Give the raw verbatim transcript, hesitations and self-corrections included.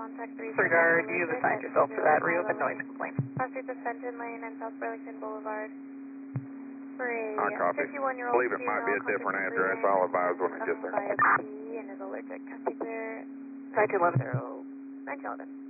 contact three. Disregard, you have assigned yourself to that reopen noise complaint. Cross streets of Fenton Lane and South Burlington Boulevard. For I a copy. fifty-one-year-old Believe it might be a different address. I'll advise when I get there. Biopsy and is allergic. Copy there. nine two one one. Zero. nine two one one.